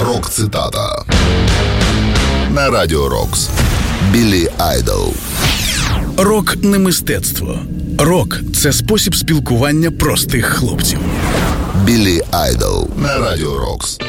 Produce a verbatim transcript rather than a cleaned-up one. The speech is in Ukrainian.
Рок-цитата на Радіо Рокс. Біллі Айдол. Рок – не мистецтво. Рок – це спосіб спілкування простих хлопців. Біллі Айдол на Радіо Рокс.